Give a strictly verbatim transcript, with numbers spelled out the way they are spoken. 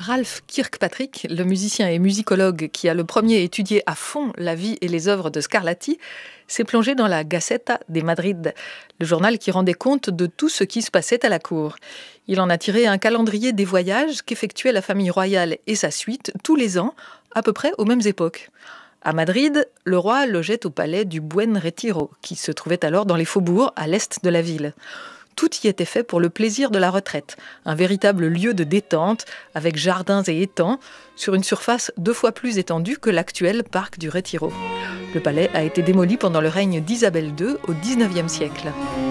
Ralph Kirkpatrick, le musicien et musicologue qui a le premier étudié à fond la vie et les œuvres de Scarlatti, s'est plongé dans la Gaceta de Madrid, le journal qui rendait compte de tout ce qui se passait à la cour. Il en a tiré un calendrier des voyages qu'effectuait la famille royale et sa suite tous les ans, à peu près aux mêmes époques. À Madrid, le roi logeait au palais du Buen Retiro, qui se trouvait alors dans les faubourgs à l'est de la ville. Tout y était fait pour le plaisir de la retraite, un véritable lieu de détente, avec jardins et étangs, sur une surface deux fois plus étendue que l'actuel parc du Retiro. Le palais a été démoli pendant le règne d'Isabelle deux au dix-neuvième siècle.